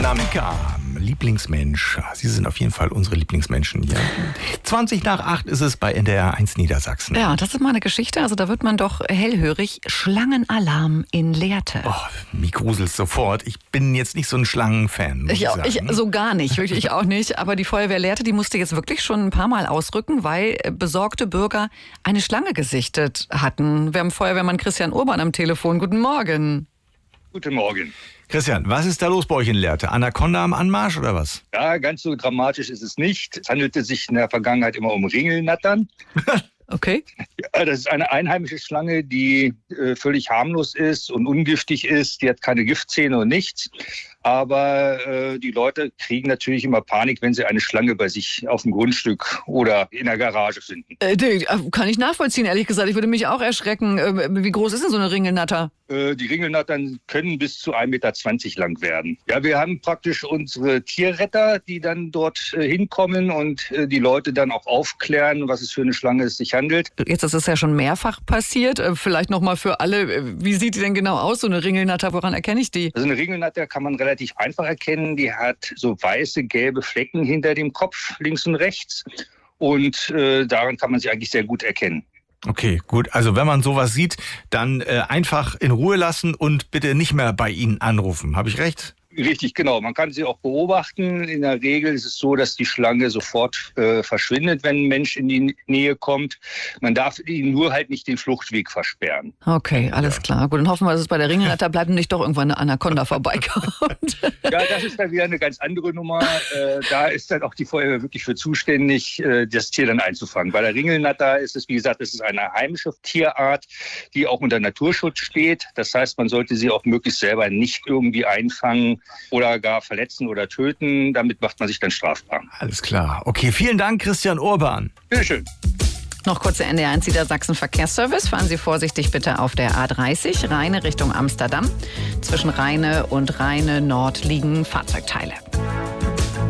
Namika, Lieblingsmensch. Sie sind auf jeden Fall unsere Lieblingsmenschen hier. 7:20 ist es bei NDR 1 Niedersachsen. Ja, das ist mal eine Geschichte. Also da wird man doch hellhörig. Schlangenalarm in Lehrte. Oh, mich gruselt's sofort. Ich bin jetzt nicht so ein Schlangenfan. Ich so gar nicht, wirklich auch nicht. Aber die Feuerwehr Lehrte, die musste jetzt wirklich schon ein paar Mal ausrücken, weil besorgte Bürger eine Schlange gesichtet hatten. Wir haben Feuerwehrmann Christian Urban am Telefon. Guten Morgen. Guten Morgen. Christian, was ist da los bei euch in Lehrte? Anaconda am Anmarsch oder was? Ja, ganz so dramatisch ist es nicht. Es handelte sich in der Vergangenheit immer um Ringelnattern. Okay. Ja, das ist eine einheimische Schlange, die völlig harmlos ist und ungiftig ist. Die hat keine Giftzähne und nichts. Aber die Leute kriegen natürlich immer Panik, wenn sie eine Schlange bei sich auf dem Grundstück oder in der Garage finden. Kann ich nachvollziehen, ehrlich gesagt. Ich würde mich auch erschrecken. Wie groß ist denn so eine Ringelnatter? Die Ringelnattern können bis zu 1,20 Meter lang werden. Ja, wir haben praktisch unsere Tierretter, die dann dort hinkommen und die Leute dann auch aufklären, was es für eine Schlange es sich handelt. Jetzt ist es ja schon mehrfach passiert. Vielleicht nochmal für alle. Wie sieht die denn genau aus, so eine Ringelnatter? Woran erkenne ich die? Also eine Ringelnatter kann man relativ einfach erkennen. Die hat so weiße, gelbe Flecken hinter dem Kopf, links und rechts. Und daran kann man sie eigentlich sehr gut erkennen. Okay, gut. Also wenn man sowas sieht, dann einfach in Ruhe lassen und bitte nicht mehr bei Ihnen anrufen. Habe ich recht? Richtig, genau. Man kann sie auch beobachten. In der Regel ist es so, dass die Schlange sofort verschwindet, wenn ein Mensch in die Nähe kommt. Man darf ihnen nur halt nicht den Fluchtweg versperren. Okay, alles klar. Gut, dann hoffen wir, dass es bei der Ringelnatter bleibt und nicht doch irgendwann eine Anaconda vorbeikommt. Ja, das ist dann wieder eine ganz andere Nummer. Da ist dann auch die Feuerwehr wirklich für zuständig, das Tier dann einzufangen. Bei der Ringelnatter ist es, wie gesagt, es ist eine heimische Tierart, die auch unter Naturschutz steht. Das heißt, man sollte sie auch möglichst selber nicht irgendwie einfangen oder gar verletzen oder töten. Damit macht man sich dann strafbar. Alles klar. Okay, vielen Dank, Christian Urban. Bitteschön. Noch kurze NDR 1 Niedersachsen Verkehrsservice. Fahren Sie vorsichtig bitte auf der A30, Rheine Richtung Amsterdam. Zwischen Rheine und Rheine Nord liegen Fahrzeugteile.